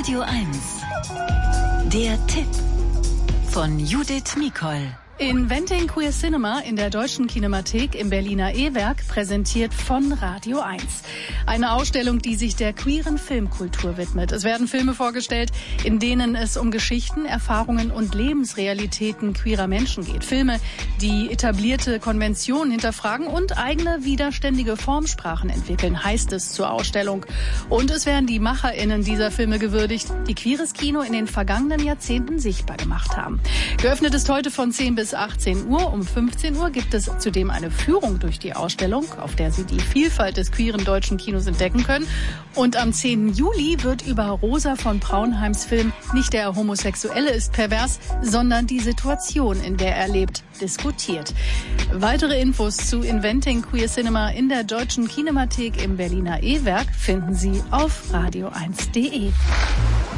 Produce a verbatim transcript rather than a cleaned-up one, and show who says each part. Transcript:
Speaker 1: Radio eins. Der Tipp von Judith Mikol.
Speaker 2: Inventing Queer Cinema in der Deutschen Kinemathek im Berliner E-Werk, präsentiert von Radio eins. Eine Ausstellung, die sich der queeren Filmkultur widmet. Es werden Filme vorgestellt, in denen es um Geschichten, Erfahrungen und Lebensrealitäten queerer Menschen geht. Filme, die etablierte Konventionen hinterfragen und eigene widerständige Formsprachen entwickeln, heißt es zur Ausstellung. Und es werden die MacherInnen dieser Filme gewürdigt, die queeres Kino in den vergangenen Jahrzehnten sichtbar gemacht haben. Geöffnet ist heute von zehn bis achtzehn Uhr. Um fünfzehn Uhr gibt es zudem eine Führung durch die Ausstellung, auf der Sie die Vielfalt des queeren deutschen Kinos entdecken können. Und am zehnten Juli wird über Rosa von Braunheims Film Nicht der Homosexuelle ist pervers, sondern die Situation, in der er lebt, diskutiert. Weitere Infos zu Inventing Queer Cinema in der Deutschen Kinemathek im Berliner E-Werk finden Sie auf radio eins punkt de.